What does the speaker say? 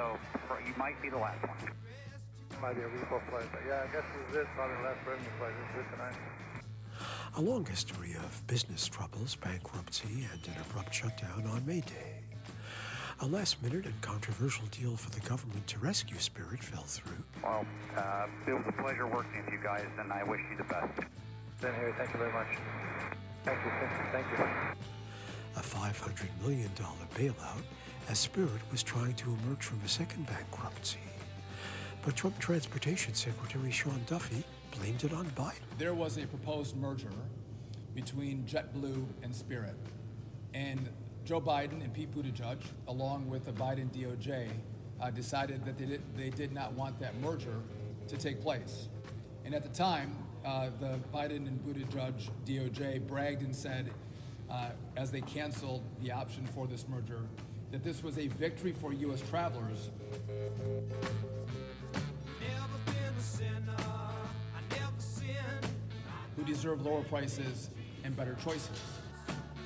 so you might be the last one. Might be a repo flight, but yeah, I guess this is it. Probably the last revenue flight. This is it tonight. A long history of business troubles, bankruptcy, and an abrupt shutdown on May Day. A last-minute and controversial deal for the government to rescue Spirit fell through. Well, it was a pleasure working with you guys, and I wish you the best. Ben, Harry, thank you very much. Thank you. A $500 million bailout as Spirit was trying to emerge from a second bankruptcy. But Trump Transportation Secretary Sean Duffy blamed it on Biden. There was a proposed merger between JetBlue and Spirit. And Joe Biden and Pete Buttigieg, along with the Biden DOJ, decided that they did not want that merger to take place. And at the time, the Biden and Buttigieg DOJ bragged and said, as they canceled the option for this merger, that this was a victory for U.S. travelers. Who deserve lower prices and better choices.